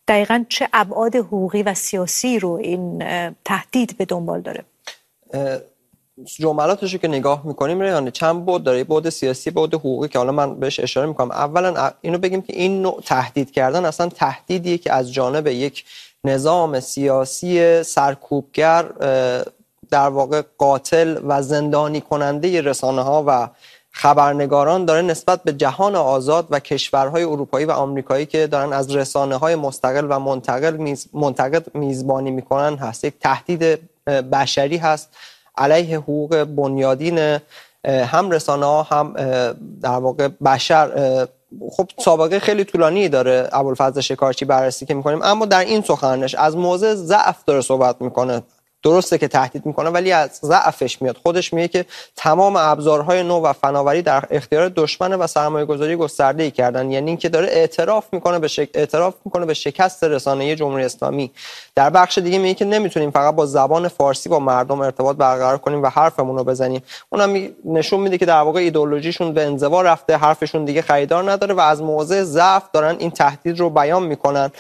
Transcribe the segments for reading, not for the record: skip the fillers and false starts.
دقیقاً چه ابعاد حقوقی و سیاسی رو این تهدید به دنبال داره؟ جملاتشو که نگاه میکنیم ریحانه چند بعد داره، بعد سیاسی، بعد حقوقی که حالا من بهش اشاره میکنم. اولا اینو بگیم که این نوع تهدید کردن اصلا تهدیدیه که از جانب یک نظام سیاسی سرکوبگر، در واقع قاتل و زندانی کننده رسانه ها و خبرنگاران داره نسبت به جهان آزاد و کشورهای اروپایی و آمریکایی که دارن از رسانه‌های مستقل و منتقد میزبانی میکنن هست. یک تهدید بشری هست علیه حقوق بنیادین هم رسانه‌ها هم در واقع بشر. خب سابقه خیلی طولانی داره ابوالفضل شکارچی بررسی که میکنیم، اما در این سخنرانیش از موضع ضعف داره صحبت میکنه. درسته که تهدید میکنه ولی از ضعفش میاد. خودش میگه که تمام ابزارهای نو و فناوری در اختیار دشمن و سرمایه‌گذاری گسترده‌ای کردن، یعنی اینکه داره اعتراف میکنه به شکست رسانه جمهوری اسلامی. در بخش دیگه میگه که نمیتونیم فقط با زبان فارسی با مردم ارتباط برقرار کنیم و حرفمون رو بزنیم. اونم نشون میده که در واقع ایدئولوژیشون به انزوا رفته، حرفشون دیگه خریدار نداره و از موضع ضعف دارن این تهدید رو بیان میکنن.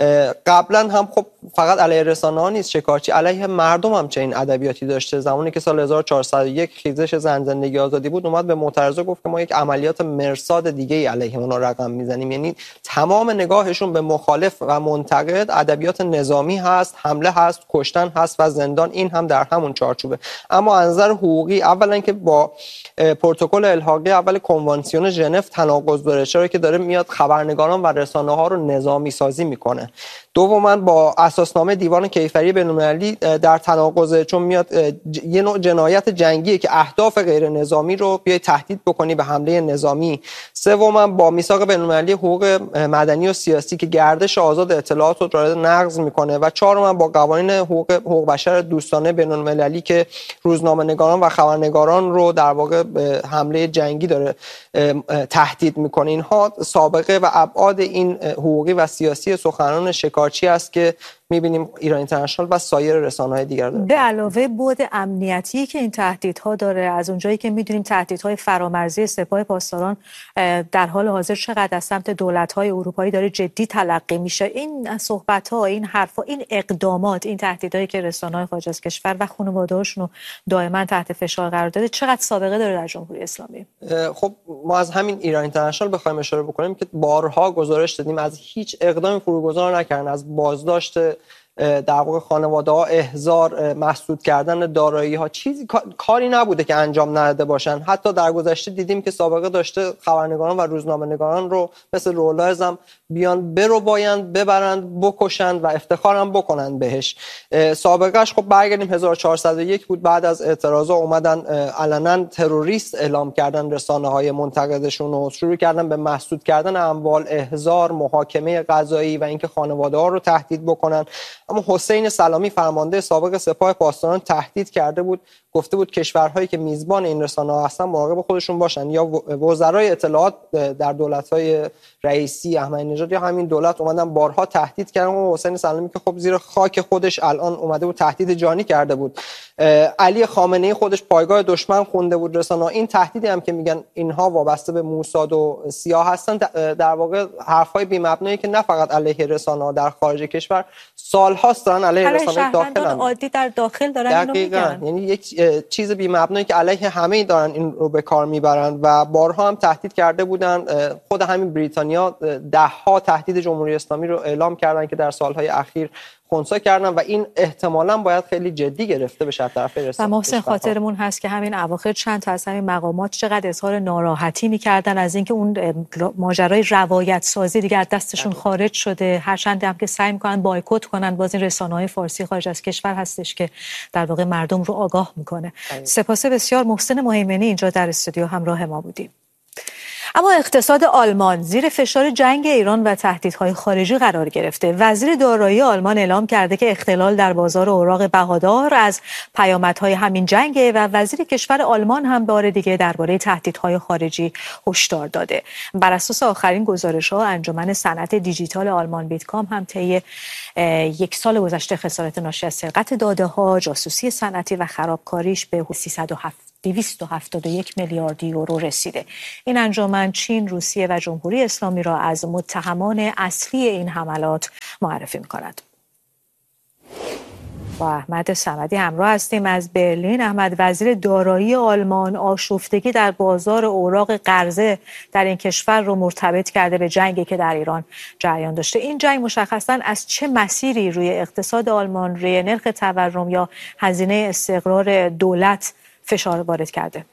قبلا هم خب فقط علیه رسانه‌ها نیست، شکارچی علیه مردم هم چنین ادبیاتی داشته. زمانی که سال 1401 خیزش زن زندگی آزادی بود، اومد به معترضا گفت که ما یک عملیات مرصاد دیگه علیه اونا رقم میزنیم. یعنی تمام نگاهشون به مخالف و منتقد ادبیات نظامی هست، حمله هست، کشتن هست و زندان. این هم در همون چارچوبه. اما از نظر حقوقی اولا که با پروتکل الحاقی اول کنوانسیون ژنو تناقض داره، چرا که داره میاد خبرنگاران و رسانه‌ها رو نظامی سازی میکنه. دوما با اساسنامه دیوان کیفری بین‌المللی در تناقضه، چون میاد یه نوع جنایت جنگیه که اهداف غیر نظامی رو بیای تهدید بکنی به حمله نظامی. سوما با میثاق بین‌المللی حقوق مدنی و سیاسی که گردش آزاد اطلاعات رو داره نقض میکنه و چهارما با قوانین حقوق بشر دوستانه بین‌المللی که روزنامه‌نگاران و خبرنگاران رو در واقع به حمله جنگی داره تهدید میکنه. اینها سابقه و ابعاد این حقوقی و سیاسی سخنران شکارچی است که می‌بینیم ایران اینترنشنال و سایر رسانه‌های دیگر داره. به علاوه بعد امنیتی که این تهدیدها داره، از اونجایی که می‌دونیم تهدیدهای فرامرزی سپاه پاسداران در حال حاضر چقدر از سمت دولت‌های اروپایی داره جدی تلقی میشه، این صحبت‌ها، این حرف‌ها، این اقدامات، این تهدیدهایی که رسانه‌های خارج از کشور و خانواده‌هاشون رو دائما تحت فشار قرار داده، چقدر سابقه داره در جمهوری اسلامی؟ خب ما از همین ایران اینترنشنال بخوایم اشاره بکنیم که بارها گزارش دادیم از هیچ اقدامی فروگذار نکردن، از بازداشت در واقع خانواده‌ها، احضار، مسدود کردن دارایی‌ها، چیزی کاری نبوده که انجام نداده باشن. حتی در گذشته دیدیم که سابقه داشته خبرنگاران و روزنامه‌نگاران رو مثل رولایز هم بیان بربایند، ببرند، بکشند و افتخار هم بکنند بهش. سابقهش خب برگردیم 1401 بود، بعد از اعتراضا اومدن علنا تروریست اعلام کردن رسانه‌های منتقدشون و شروع کردن به مسدود کردن اموال، احضار، محاکمه قضایی و اینکه خانواده‌ها رو تهدید بکنن. اما حسین سلامی فرمانده سابق سپاه پاسداران تهدید کرده بود، گفته بود کشورهایی که میزبان این رسانه‌ها هستن مراقب خودشون باشن. یا وزرای اطلاعات در دولت‌های رئیسی احمدی نژاد یا همین دولت اومدن بارها تهدید کردن و حسین سلامی که خب زیر خاک خودش الان اومده بود تهدید جانی کرده بود. علی خامنه‌ای خودش پایگاه دشمن خونده بود رسانه‌ها. این تهدیدی هم که میگن اینها وابسته به موساد و سیا هستن، در واقع حرفای بی‌مبنایی که نه فقط علیه رسانه‌ها در خارج کشور، سال‌هاست دارن علیه رسانه‌های داخل عادی در داخل دارن اینو میگن. یعنی یک چیز بی‌مبنایی که علیه همه دارن این رو به کار میبرن و بارها هم تهدید کرده بودن. خود همین بریتانیا ده‌ها تهدید جمهوری اسلامی رو اعلام کردن که در سال‌های اخیر خنثی کردن و این احتمالاً باید خیلی جدی گرفته بشه از طرف رسانه‌ها. و محسن خاطرمون هست که همین اواخر چند تا از همین مقامات چقدر اظهار ناراحتی می‌کردن از اینکه اون ماجرای روایت سازی دیگه از دستشون خارج شده، هرچند هم که سعی می‌کنن بایکوت کنن، باز این رسانه‌های فارسی خارج از کشور هستش که در واقع مردم رو آگاه می‌کنه. سپاس بسیار. محسن مهیمنی اینجا در استودیو همراه ما بودیم. اما اقتصاد آلمان زیر فشار جنگ ایران و تهدیدهای خارجی قرار گرفته. وزیر دارایی آلمان اعلام کرده که اختلال در بازار اوراق بهادار از پیامدهای همین جنگ و وزیر کشور آلمان هم بار دیگه درباره تهدیدهای خارجی هشدار داده. بر اساس آخرین گزارش‌ها انجمن صنعت دیجیتال آلمان بیتکام هم طی یک سال گذشته خسارت ناشی از سرقت داده‌ها، جاسوسی صنعتی و خرابکاریش به 307 271 میلیارد یورو رسیده. این انجمن چین، روسیه و جمهوری اسلامی را از متهمان اصلی این حملات معرفی می‌کند. با احمد صمدی همراه هستیم از برلین. احمد، وزیر دارایی آلمان آشفتگی در بازار اوراق قرضه در این کشور رو مرتبط کرده به جنگی که در ایران جریان داشته. این جنگ مشخصاً از چه مسیری روی اقتصاد آلمان، روی نرخ تورم یا هزینه استقرار دولت فشار وارد کرده؟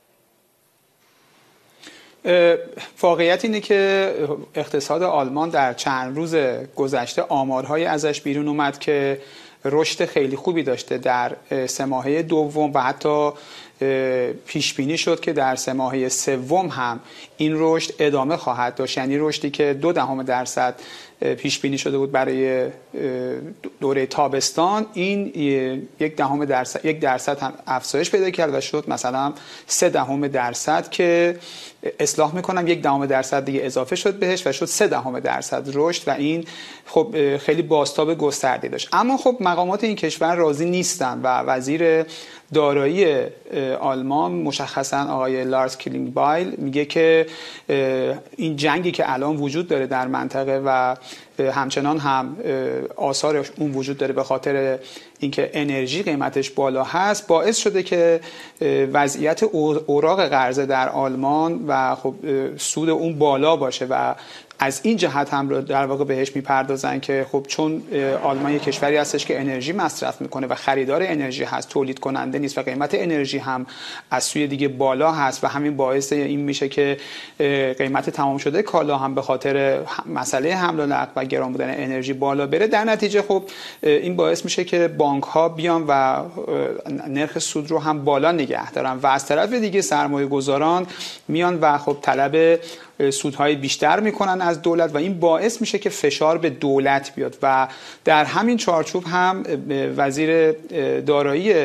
واقعیت اینه که اقتصاد آلمان در چند روز گذشته آمارهای ازش بیرون اومد که رشد خیلی خوبی داشته در سه ماهه دوم و حتی پیش بینی شد که در سه ماهه سوم هم این رشد ادامه خواهد داشت. یعنی رشدی که 0.2% پیش بینی شده بود برای دوره تابستان، این 1% هم افزایش پیدا کرد و شد مثلا 0.3% که اصلاح میکنم 1% دیگه اضافه شد بهش و شد 0.3% رشد و این خب خیلی بازتاب گسترده داشت. اما خب مقامات این کشور راضی نیستن و وزیر دارایی آلمان مشخصا آقای لارس کلینگبایل میگه که این جنگی که الان وجود داره در منطقه و همچنان هم آثار اون وجود داره به خاطر اینکه انرژی قیمتش بالا هست، باعث شده که وضعیت اوراق قرضه در آلمان و خب سود اون بالا باشه و از این جهت هم رو در واقع بهش میپردازن که خب چون آلمان یک کشوری هستش که انرژی مصرف میکنه و خریدار انرژی هست، تولید کننده نیست و قیمت انرژی هم از سوی دیگه بالا هست و همین باعث این میشه که قیمت تمام شده کالا هم به خاطر مسئله حمل و نقل و گران بودن انرژی بالا بره. در نتیجه خب این باعث میشه که بانک ها بیان و نرخ سود رو هم بالا نگه دارن و از طرف دیگه سرمایه گذاران میان و خب طلب سودهای بیشتر میکنن از دولت و این باعث میشه که فشار به دولت بیاد و در همین چارچوب هم وزیر دارایی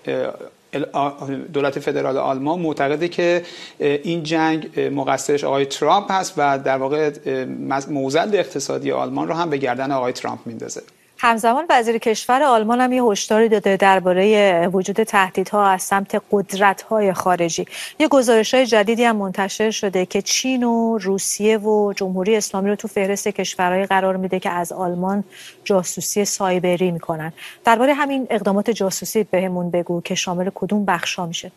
دولت فدرال آلمان معتقده که این جنگ مقصرش آقای ترامپ هست و در واقع معضل اقتصادی آلمان رو هم به گردن آقای ترامپ میندازه. همزمان وزیر کشور آلمان هم یه هشداری داده درباره وجود تهدیدها از سمت قدرت‌های خارجی. یه گزارش‌های جدیدی هم منتشر شده که چین و روسیه و جمهوری اسلامی رو تو فهرست کشورهای قرار میده که از آلمان جاسوسی سایبری میکنن. درباره همین اقدامات جاسوسی بهمون بگو که شامل کدوم بخشا میشه؟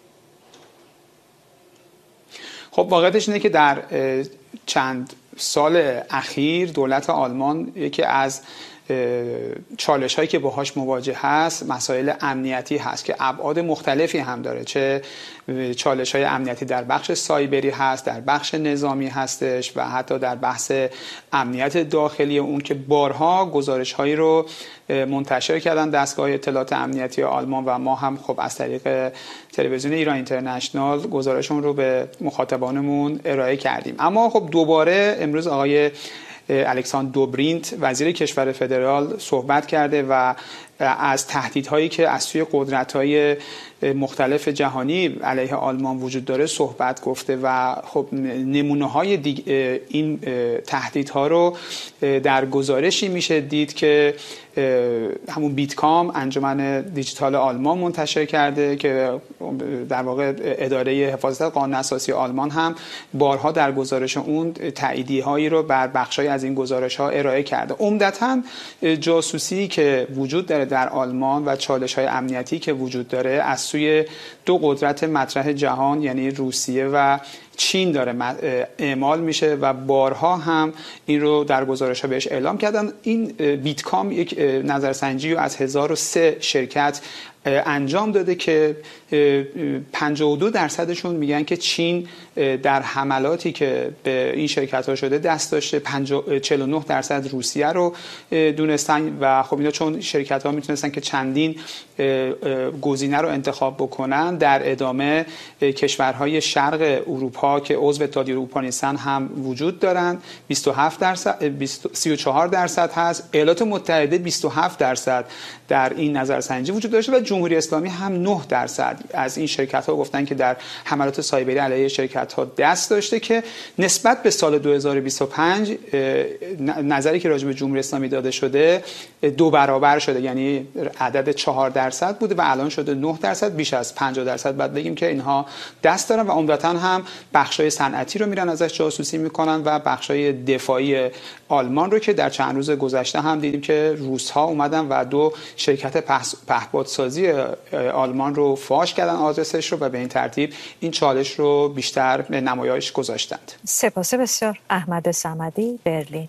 خب واقعیتش اینه که در چند سال اخیر دولت آلمان یکی از چالش هایی که باهاش مواجه هست مسائل امنیتی هست که ابعاد مختلفی هم داره، چه چالش های امنیتی در بخش سایبری هست، در بخش نظامی هستش و حتی در بحث امنیت داخلی اون که بارها گزارش هایی رو منتشر کردن دستگاه اطلاعات امنیتی آلمان و ما هم خب از طریق تلویزیون ایران اینترنشنال گزارشون رو به مخاطبانمون ارائه کردیم. اما خب دوباره امروز آقای الکساندر دوبرینت وزیر کشور فدرال صحبت کرده و از تهدیدهایی که از سوی قدرت‌های مختلف جهانی علیه آلمان وجود داره صحبت گفته و خب نمونه‌های این تهدیدها رو در گزارشی میشه دید که همون بیتکام انجمن دیجیتال آلمان منتشر کرده که در واقع اداره حفاظت قانون اساسی آلمان هم بارها در گزارش اون تاییدیه‌هایی رو بر بخشای از این گزارش‌ها ارائه کرده. عمدتاً جاسوسی که وجود داره در آلمان و چالش‌های امنیتی که وجود داره از سوی دو قدرت مطرح جهان یعنی روسیه و چین داره اعمال میشه و بارها هم این رو در گزارش‌ها بهش اعلام کردن. این بیتکام یک نظرسنجی رو از 1003 شرکت انجام داده که 52% میگن که چین در حملاتی که به این شرکت ها شده دست داشته، 49% روسیه رو دونستن و خب اینا چون شرکت ها میتونستن که چندین گزینه رو انتخاب بکنن در ادامه کشورهای شرق اروپا که عضو اتحادیه اروپا نیستن هم وجود دارن. 34% هست. ایالات متحده 27% در این نظرسنجی وجود داشته و جمهوری اسلامی هم 9% از این شرکت‌ها گفتن که در حملات سایبری علیه شرکت‌ها دست داشته که نسبت به سال 2025 نظری که راجع به جمهوری اسلامی داده شده 2 برابر شده، یعنی عدد 4% بوده و الان شده 9%، بیش از 50% بعد بگیم که اینها دست دارن و عمدتاً هم بخشای صنعتی رو میرن ازش جاسوسی میکنن و بخشای دفاعی آلمان رو که در چند روز گذشته هم دیدیم که روس‌ها اومدن و 2 شرکت پهپادسازی آلمان رو فاش کردن آدرسش رو و به این ترتیب این چالش رو بیشتر به نمایش گذاشتند. سپاس بسیار. احمد صمدی، برلین.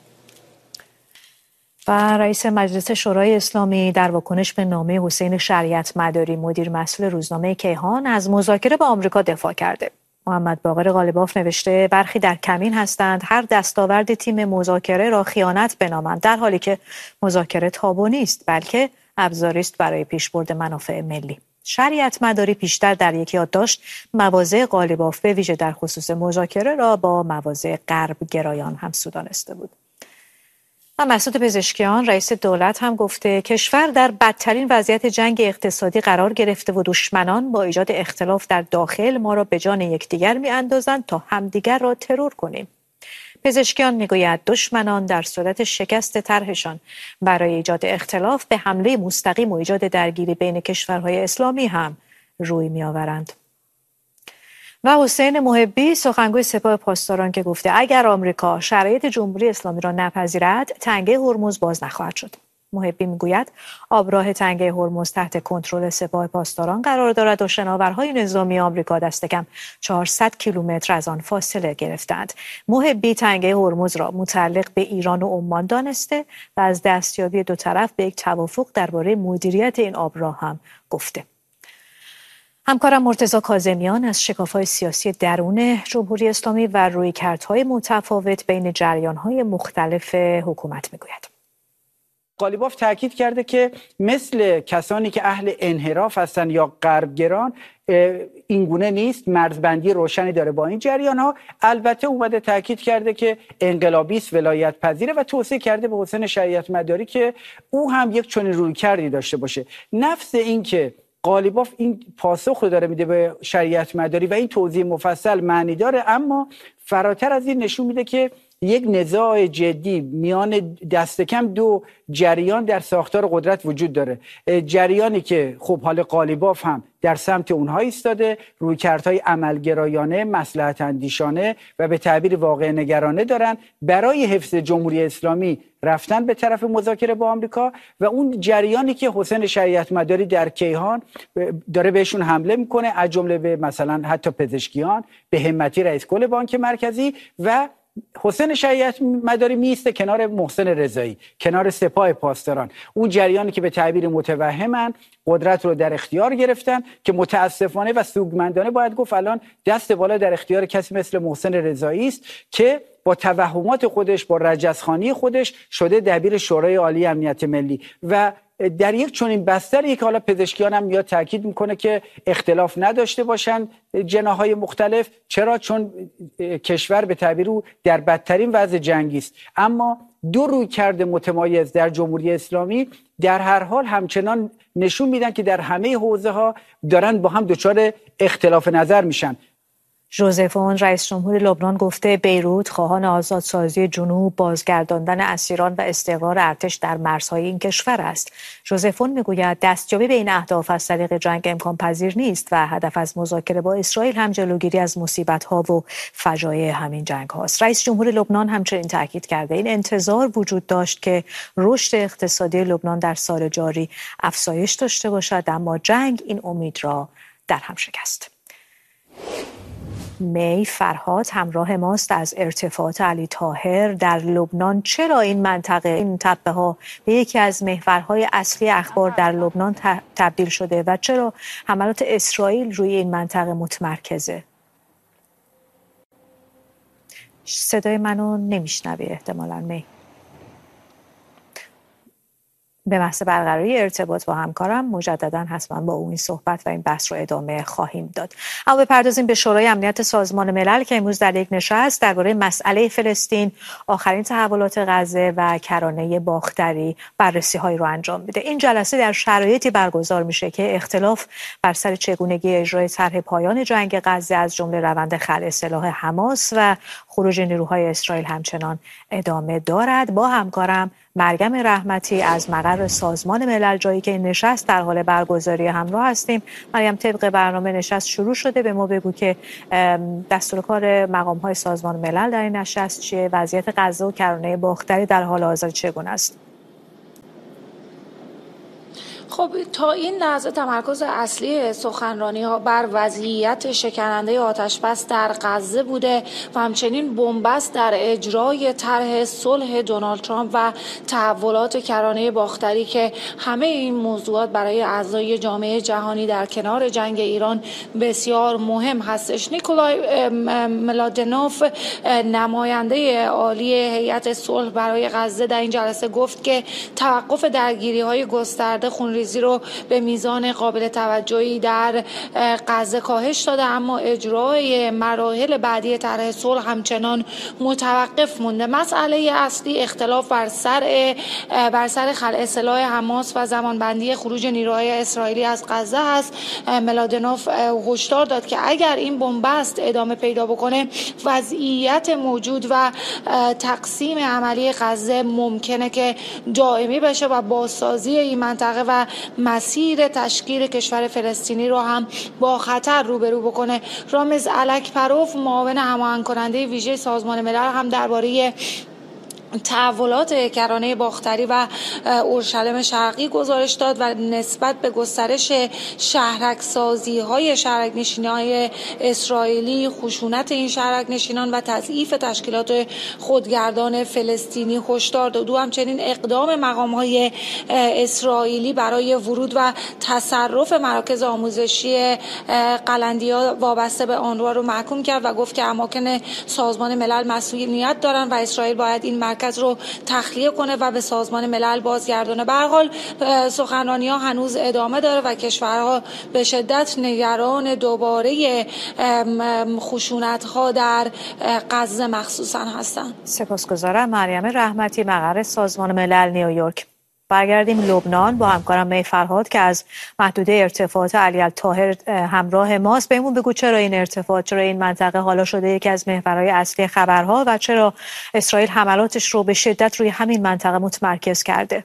و رئیس مجلس شورای اسلامی در واکنش به نامه حسین شریعت مداری مدیر مسئول روزنامه کیهان از مذاکره با آمریکا دفاع کرده. محمد باقر غالباف نوشته برخی در کمین هستند هر دستاورد تیم مذاکره را خیانت بنامند، در حالی که مذاکره تابو نیست بلکه ابزاری است برای پیشبرد منافع ملی. شریعت مداری پیشتر در یک یادداشت مواضع غالباف به ویژه در خصوص مذاکره را با مواضع غرب گرایان همسو دانسته بود. و مسعود پزشکیان رئیس دولت هم گفته کشور در بدترین وضعیت جنگ اقتصادی قرار گرفته و دشمنان با ایجاد اختلاف در داخل ما را به جان یکدیگر می‌اندازند تا همدیگر را ترور کنیم. پزشکیان میگوید دشمنان در صورت شکست طرحشان برای ایجاد اختلاف به حمله مستقیم و ایجاد درگیری بین کشورهای اسلامی هم روی می‌آورند. و حسین محبی سخنگوی سپاه پاسداران که گفته اگر آمریکا شرایط جمهوری اسلامی را نپذیرد تنگه هرمز باز نخواهد شد. محبی میگوید آبراه تنگه هرمز تحت کنترل سپاه پاسداران قرار دارد و شناورهای نظامی آمریکا دست کم 400 کیلومتر از آن فاصله گرفتند. محبی تنگه هرمز را متعلق به ایران و عمان دانسته و از دستیابی دو طرف به یک توافق درباره مدیریت این آبراه هم گفته. همکارم مرتضی کاظمیان از شکاف‌های سیاسی درون جمهوری اسلامی و رویکردهای متفاوت بین جریان‌های مختلف حکومت میگوید. غالباف تاکید کرده که مثل کسانی که اهل انحراف هستند یا غربگران اینگونه نیست، مرزبندی روشنی داره با این جریان‌ها. البته اومده تاکید کرده که انقلابی است، ولایت پذیره و توصیه کرده به حسین شریعت مداری که او هم یک چنین رویکردی داشته باشه. نفس این که غالباف این پاسخ رو داره میده به شریعت مداری و این توضیح مفصل معنی داره، اما فراتر از این نشون میده که یک نزاع جدی میان دست کم 2 جریان در ساختار قدرت وجود داره. جریانی که خب حال غالباف هم در سمت اونها ایستاده، رویکردهای عملگرایانه، مصلحت اندیشانه و به تعبیر واقع نگرانه دارن برای حفظ جمهوری اسلامی رفتن به طرف مذاکره با آمریکا، و اون جریانی که حسین شریعت مداری در کیهان داره بهشون حمله میکنه، از جمله به مثلا حتی پزشکیان، به همتی رئیس کل بانک مرکزی، و حسین شریعت مداری میسته کنار محسن رضایی، کنار سپاه پاسداران، اون جریانی که به تعبیر متوهمن قدرت رو در اختیار گرفتن که متاسفانه و سوگمندانه باید گفت الان دست بالا در اختیار کسی مثل محسن رضایی است که با توهمات خودش، با رجزخوانی خودش شده دبیر شورای عالی امنیت ملی. و در یک چنین بستری که حالا پزشکیان هم میاد تاکید میکنه که اختلاف نداشته باشن جناحهای مختلف، چرا؟ چون کشور به تعبیر او در بدترین وضع جنگی است. اما 2 رویکرد متمایز در جمهوری اسلامی در هر حال همچنان نشون میدن که در همه حوزه ها دارن با هم دچار اختلاف نظر میشن. ژوزف اون رئیس جمهور لبنان گفته بیروت خواهان آزادسازی جنوب، بازگرداندن اسیران و استقرار ارتش در مرزهای این کشور است. ژوزف اون میگوید دستیابی به این اهداف از طریق جنگ امکان پذیر نیست و هدف از مذاکره با اسرائیل هم جلوگیری از مصیبت‌ها و فجایع همین جنگ هاست. رئیس جمهور لبنان همچنین تاکید کرده این انتظار وجود داشت که رشد اقتصادی لبنان در سال جاری افزایش داشته باشد، اما جنگ این امید را در هم شکست. می فرهاد همراه ماست از ارتفاعات علی طاهر در لبنان. چرا این منطقه، این تپه ها به یکی از محورهای اصلی اخبار در لبنان تبدیل شده و چرا حملات اسرائیل روی این منطقه متمرکزه؟ صدای منو نمیشنوی احتمالاً می. به محض برقراری ارتباط با همکارم مجددا حتما با او این صحبت و این بحث رو ادامه خواهیم داد. اما بپردازیم به شورای امنیت سازمان ملل که امروز در یک نشست درباره مسئله فلسطین، آخرین تحولات غزه و کرانه باختری بررسی‌هایی رو انجام میده. این جلسه در شرایطی برگزار میشه که اختلاف بر سر چگونگی اجرای طرح پایان جنگ غزه از جمله روند خلع سلاح حماس و خروج نیروهای اسرائیل همچنان ادامه دارد. با همکارم مریم رحمتی از مقر سازمان ملل، جایی که این نشست در حال برگزاری همراه هستیم. مریم، طبق برنامه نشست شروع شده، به ما بگو که دستورکار مقام‌های سازمان ملل در این نشست چیه؟ وضعیت غزه و کرانه باختری در حال حاضر چگونه است؟ خب تا این لحظه تمرکز اصلی سخنرانی‌ها بر وضعیت شکننده آتش‌بس در غزه بوده و همچنین بنبست در اجرای طرح صلح دونالد ترامپ و تحولات کرانه باختری که همه این موضوعات برای اعضای جامعه جهانی در کنار جنگ ایران بسیار مهم هستش. نیکولای ملادنوف، نماینده عالی هیئت صلح برای غزه، در این جلسه گفت که توقف درگیری‌های گسترده خونریزی رو به میزان قابل توجهی در غزه کاهش داده، اما اجرای مراحل بعدی طرح صلح همچنان متوقف مونده. مسئله اصلی اختلاف بر سر خلع سلاح حماس و زمانبندی خروج نیروهای اسرائیلی از غزه است. ملادنوف هشدار داد که اگر این بنبست ادامه پیدا بکنه، وضعیت موجود و تقسیم عملی غزه ممکنه که دائمی بشه و بازسازی این منطقه و مسیر تشکیل کشور فلسطینی رو هم با خطر روبرو بکنه. رامز الکپروف، معاون هماهنگ کننده ویژه سازمان ملل، هم درباره تحولات کرانه باختری و اورشلیم شرقی گزارش داد و نسبت به گسترش شهرک‌سازی‌های شهرک‌نشین‌های اسرائیلی، خشونت این شهرک‌نشینان و تضعیف تشکیلات خودگردان فلسطینی هشدار داد. او همچنین اقدام مقام‌های اسرائیلی برای ورود و تصرف مراکز آموزشی قلندیا وابسته به آنروا رو محکوم کرد و گفت که اماکن سازمان ملل مسئولیت دارند و اسرائیل باید این مرکز رو تخلیه کنه و به سازمان ملل بازگردونه. به هر حال سخنرانی‌ها هنوز ادامه داره و کشورها به شدت نگران دوباره خشونت‌ها در غزه مخصوصا هستند. سپاسگزارم مریم رحمتی، مقر سازمان ملل، نیویورک. برگردیم لبنان با همکارم می فرهاد که از محدوده ارتفاعات علی الطاهر همراه ماست. بهمون بگو چرا این ارتفاعات، چرا این منطقه حالا شده یکی از محورهای اصلی خبرها و چرا اسرائیل حملاتش رو به شدت روی همین منطقه متمرکز کرده؟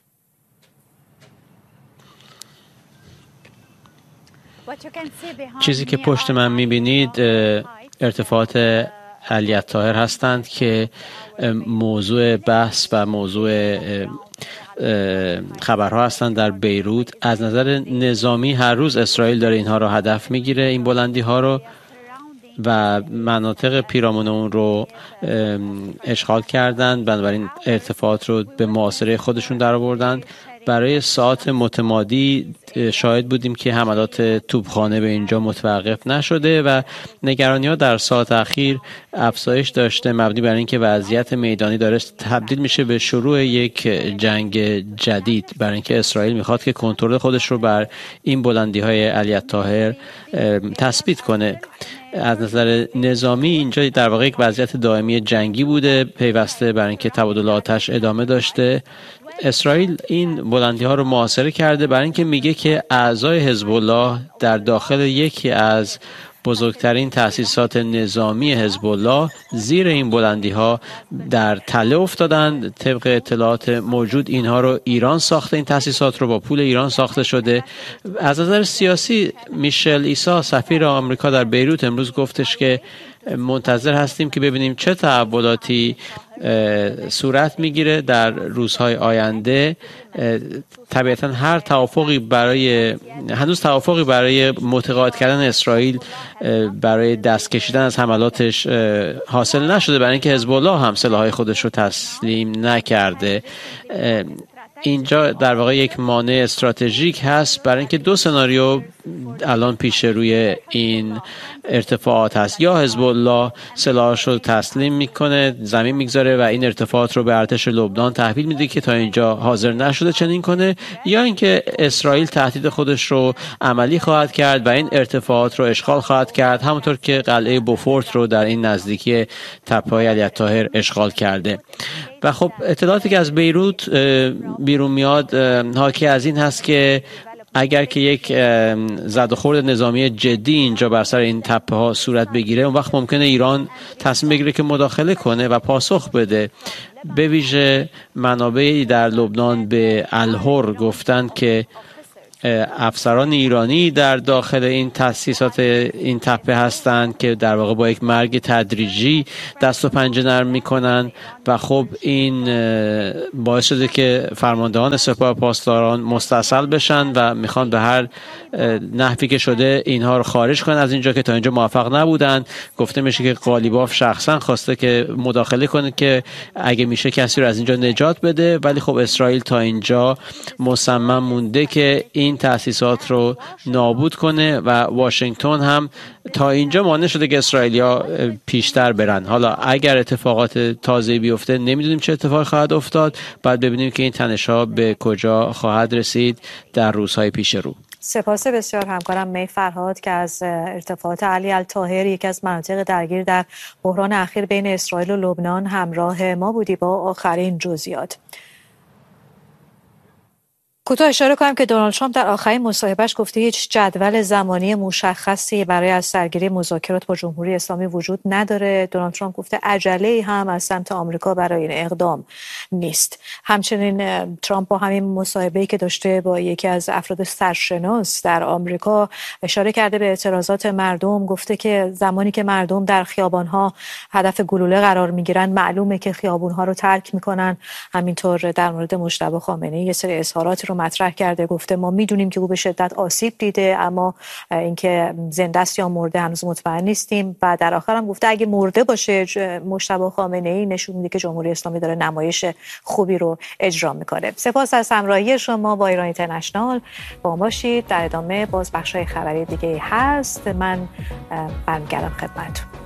چیزی که پشت من میبینید ارتفاعات علی الطاهر هستند که موضوع بحث و موضوع خبرها هستند در بیروت. از نظر نظامی هر روز اسرائیل داره اینها رو هدف میگیره، این بلندی ها رو، و مناطق پیرامون اون رو اشغال کردند، بنابراین ارتفاعات رو به محاصره خودشون در آوردند. برای ساعات متمادی شاهد بودیم که حملات توپخانه به اینجا متوقف نشده و نگرانی‌ها در ساعات اخیر افزایش داشته، مبنی بر اینکه وضعیت میدانی داره تبدیل میشه به شروع یک جنگ جدید، برای اینکه اسرائیل میخواد که کنترل خودش رو بر این بلندی‌های علی الطاهر تثبیت کنه. از نظر نظامی اینجا در واقع یک وضعیت دائمی جنگی بوده، پیوسته بر اینکه تبادل آتش ادامه داشته. اسرائیل این بلندی ها رو محاصره کرده برای اینکه میگه که اعضای حزب الله در داخل یکی از بزرگترین تأسیسات نظامی حزب الله زیر این بلندی ها در تله افتادند. طبق اطلاعات موجود اینها رو ایران ساخته، این تأسیسات رو با پول ایران ساخته شده. از نظر سیاسی میشل ایسا، سفیر آمریکا در بیروت، امروز گفتش که منتظر هستیم که ببینیم چه تحولاتی صورت میگیره در روزهای آینده. طبیعتا هر هنوز توافقی برای متقاعد کردن اسرائیل برای دست کشیدن از حملاتش حاصل نشده، برای اینکه حزب الله هم سلاحهای خودش رو تسلیم نکرده. اینجا در واقع یک مانع استراتژیک هست برای اینکه دو سناریو الان پیش روی این ارتفاعات هست. یا حزب الله سلاحش رو تسلیم میکنه، زمین میگذاره و این ارتفاعات رو به ارتش لبنان تحویل میده که تا اینجا حاضر نشده چنین کنه، یا اینکه اسرائیل تهدید خودش رو عملی خواهد کرد و این ارتفاعات رو اشغال خواهد کرد، همونطور که قلعه بوفورت رو در این نزدیکی تپه‌های علی الطاهر اشغال کرده. و خب اطلاعاتی که از بیروت بیرون میاد حاکی از این هست که اگر که یک زد و خورد نظامی جدی اینجا بر سر این تپه ها صورت بگیره، اون وقت ممکنه ایران تصمیم بگیره که مداخله کنه و پاسخ بده. به ویژه منابعی در لبنان به الحر گفتند که افسران ایرانی در داخل این تأسیسات این تپه هستند که در واقع با یک مرگ تدریجی دست و پنجه نرم میکنن و خب این باعث شده که فرماندهان سپاه پاسداران مستصل بشن و میخوان به هر نحوی که شده اینها رو خارج کنن از اینجا که تا اینجا موفق نبودن. گفته میشه که قالیباف شخصا خواسته که مداخله کنه که اگه میشه کسی رو از اینجا نجات بده، ولی خب اسرائیل تا اینجا مصمم مونده که این تأسیسات رو نابود کنه و واشنگتن هم تا اینجا مانع شده که اسرائیلیا پیشتر برن. حالا اگر اتفاقات تازه‌ای بیفته نمیدونیم چه اتفاقی خواهد افتاد، بعد ببینیم که این تنش‌ها به کجا خواهد رسید در روزهای پیش رو. سپاس بسیار همکارم می فرهاد که از ارتفاعات علی الطاهر، یکی از مناطق درگیر در بحران اخیر بین اسرائیل و لبنان، همراه ما بودی با آخرین جزئیات. کوتاه اشاره کنم که دونالد ترامپ در آخرین مصاحبهش گفته هیچ جدول زمانی مشخصی برای از سرگیری مذاکرات با جمهوری اسلامی وجود نداره. دونالد ترامپ گفته عجله‌ای هم از سمت آمریکا برای این اقدام نیست. همچنین ترامپ با همین مصاحبه‌ای که داشته با یکی از افراد سرشناس در آمریکا اشاره کرده به اعتراضات مردم. گفته که زمانی که مردم در خیابان‌ها هدف گلوله قرار می‌گیرن، معلومه که خیابون‌ها رو ترک می‌کنن. همینطور در مورد مجتبی خامنه‌ای یه سری اظهاراتی رو مطرح کرده. گفته ما میدونیم که او به شدت آسیب دیده، اما اینکه زنده است یا مرده هنوز مطمئن نیستیم. و در آخر هم گفته اگه مرده باشه مجتبی خامنه‌ای نشون میده که جمهوری اسلامی داره نمایش خوبی رو اجرا میکنه. سپاس از همراهی شما با ایران اینترنشنال. با ما باشید. در ادامه باز بخشای خبری دیگه هست. من برمیگردم خدمتتون.